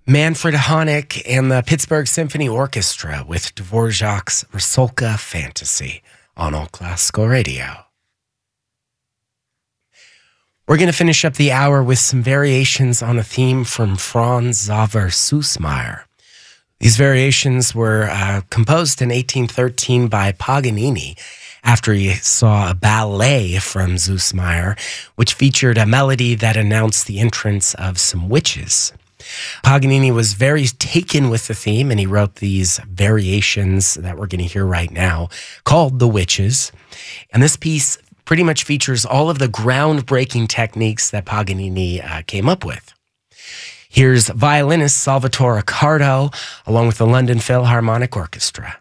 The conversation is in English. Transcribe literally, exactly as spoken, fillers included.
Manfred Honeck and the Pittsburgh Symphony Orchestra with Dvorak's Rusalka Fantasy on All Classical Radio. We're going to finish up the hour with some variations on a theme from Franz Xaver Süssmayr. These variations were uh, composed in eighteen thirteen by Paganini after he saw a ballet from Süssmayr, which featured a melody that announced the entrance of some witches. Paganini was very taken with the theme, and he wrote these variations that we're going to hear right now called The Witches. And this piece pretty much features all of the groundbreaking techniques that Paganini uh, came up with. Here's violinist Salvatore Accardo along with the London Philharmonic Orchestra.